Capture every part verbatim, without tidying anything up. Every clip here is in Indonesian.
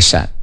Irsad.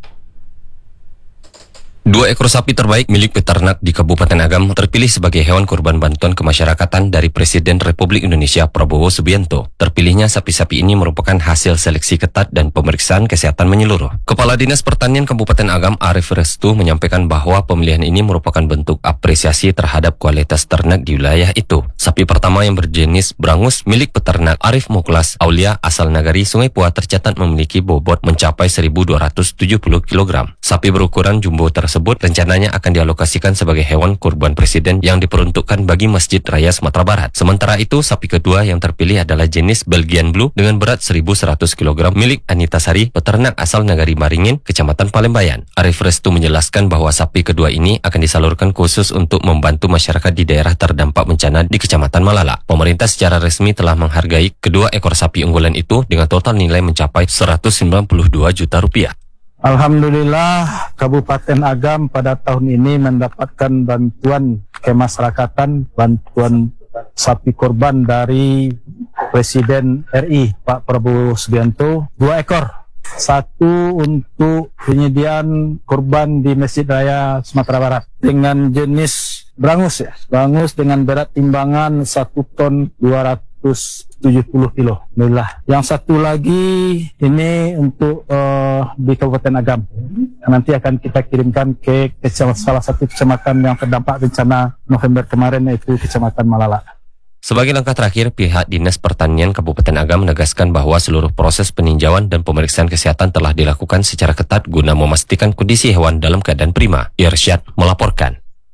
Dua ekor sapi terbaik milik peternak di Kabupaten Agam terpilih sebagai hewan kurban bantuan kemasyarakatan dari Presiden Republik Indonesia Prabowo Subianto. Terpilihnya sapi-sapi ini merupakan hasil seleksi ketat dan pemeriksaan kesehatan menyeluruh. Kepala Dinas Pertanian Kabupaten Agam Arif Restu menyampaikan bahwa pemilihan ini merupakan bentuk apresiasi terhadap kualitas ternak di wilayah itu. Sapi pertama yang berjenis Brangus milik peternak Arif Muklas Aulia asal Nagari Sungai Pua tercatat memiliki bobot mencapai seribu dua ratus tujuh puluh kilogram. Sapi berukuran jumbo tersebut rencananya akan dialokasikan sebagai hewan kurban presiden yang diperuntukkan bagi Masjid Raya Sumatera Barat. Sementara itu, sapi kedua yang terpilih adalah jenis Belgian Blue dengan berat seribu seratus kilogram milik Anita Sari, peternak asal Nagari Maringin, Kecamatan Palembayan. Arif Restu menjelaskan bahwa sapi kedua ini akan disalurkan khusus untuk membantu masyarakat di daerah terdampak bencana di Kecamatan Malala. Pemerintah secara resmi telah menghargai kedua ekor sapi unggulan itu dengan total nilai mencapai seratus sembilan puluh dua juta rupiah. Alhamdulillah, Kabupaten Agam pada tahun ini mendapatkan bantuan kemasyarakatan, bantuan sapi korban dari Presiden R I Pak Prabowo Subianto, dua ekor. Satu untuk penyediaan korban di Masjid Raya Sumatera Barat dengan jenis Brangus ya, Brangus dengan berat timbangan satu ton dua ratus tujuh puluh kilo. Alhamdulillah. Yang satu lagi ini untuk uh, di Kabupaten Agam. Nanti akan kita kirimkan ke salah satu kecamatan yang terdampak bencana November kemarin, yaitu Kecamatan Malala. Sebagai langkah terakhir, pihak Dinas Pertanian Kabupaten Agam menegaskan bahwa seluruh proses peninjauan dan pemeriksaan kesehatan telah dilakukan secara ketat guna memastikan kondisi hewan dalam keadaan prima. Irsyad melaporkan.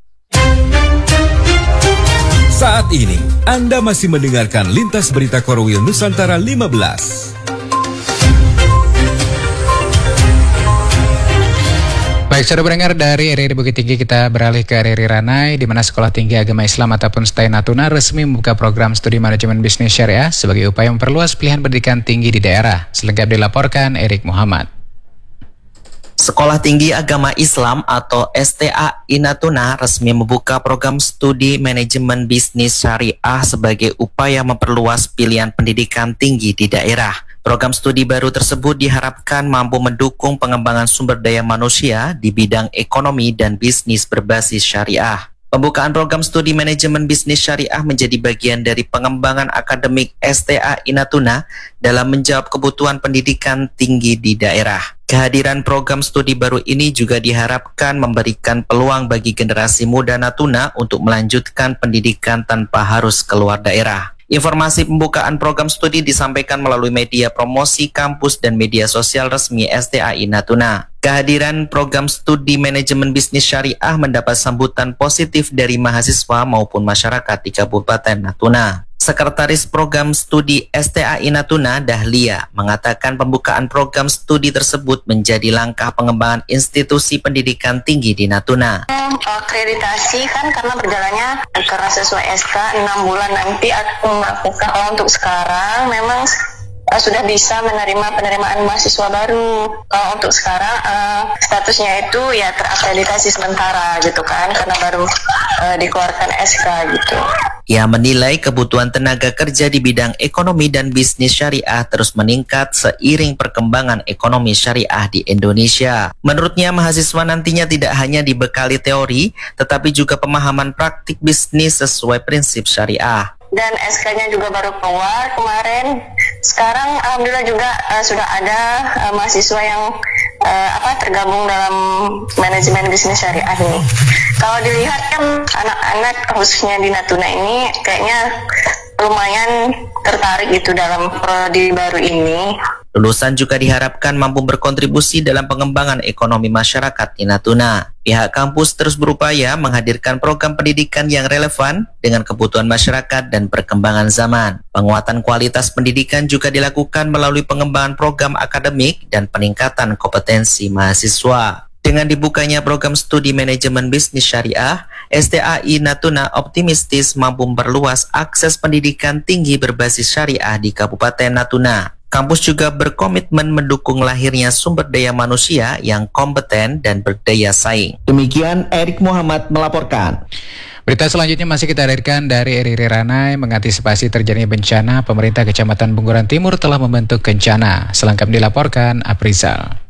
Saat ini, Anda masih mendengarkan Lintas Berita Korwil Nusantara lima belas. Baik, saudara pendengar, dari R R I Bukit Tinggi kita beralih ke R R I Ranai, di mana Sekolah Tinggi Agama Islam ataupun S T A I Natuna resmi membuka program studi manajemen bisnis syariah sebagai upaya memperluas pilihan pendidikan tinggi di daerah. Selengkap dilaporkan Erik Muhammad. Sekolah Tinggi Agama Islam atau S T A I Natuna resmi membuka program studi manajemen bisnis syariah sebagai upaya memperluas pilihan pendidikan tinggi di daerah. Program studi baru tersebut diharapkan mampu mendukung pengembangan sumber daya manusia di bidang ekonomi dan bisnis berbasis syariah. Pembukaan program studi manajemen bisnis syariah menjadi bagian dari pengembangan akademik S T A I Natuna dalam menjawab kebutuhan pendidikan tinggi di daerah. Kehadiran program studi baru ini juga diharapkan memberikan peluang bagi generasi muda Natuna untuk melanjutkan pendidikan tanpa harus keluar daerah. Informasi pembukaan program studi disampaikan melalui media promosi kampus dan media sosial resmi S T A I Natuna. Kehadiran program studi manajemen bisnis syariah mendapat sambutan positif dari mahasiswa maupun masyarakat di Kabupaten Natuna. Sekretaris Program Studi S T A I Natuna, Dahlia, mengatakan pembukaan program studi tersebut menjadi langkah pengembangan institusi pendidikan tinggi di Natuna. Akreditasi kan karena berjalannya karena sesuai S K enam bulan nanti akan melakukan. Kalau untuk sekarang memang uh, sudah bisa menerima penerimaan mahasiswa baru. Kalau untuk sekarang uh, statusnya itu ya terakreditasi sementara gitu kan, karena baru uh, dikeluarkan S K gitu. Ia menilai kebutuhan tenaga kerja di bidang ekonomi dan bisnis syariah terus meningkat seiring perkembangan ekonomi syariah di Indonesia. Menurutnya, mahasiswa nantinya tidak hanya dibekali teori, tetapi juga pemahaman praktik bisnis sesuai prinsip syariah. Dan S K-nya juga baru keluar kemarin. Sekarang alhamdulillah juga uh, sudah ada uh, mahasiswa yang uh, apa tergabung dalam manajemen bisnis syariah ini. Kalau dilihat kan anak-anak khususnya di Natuna ini kayaknya lumayan tertarik gitu dalam prodi baru ini. Lulusan juga diharapkan mampu berkontribusi dalam pengembangan ekonomi masyarakat di Natuna. Pihak kampus terus berupaya menghadirkan program pendidikan yang relevan dengan kebutuhan masyarakat dan perkembangan zaman. Penguatan kualitas pendidikan juga dilakukan melalui pengembangan program akademik dan peningkatan kompetensi mahasiswa. Dengan dibukanya program studi manajemen bisnis syariah, S T A I Natuna optimistis mampu memperluas akses pendidikan tinggi berbasis syariah di Kabupaten Natuna. Kampus juga berkomitmen mendukung lahirnya sumber daya manusia yang kompeten dan berdaya saing. Demikian Erik Muhammad melaporkan. Berita selanjutnya masih kita hadirkan dari R R I Ranai. Mengantisipasi terjadinya bencana, pemerintah Kecamatan Bunguran Timur telah membentuk kencana. Selengkap dilaporkan Aprizal.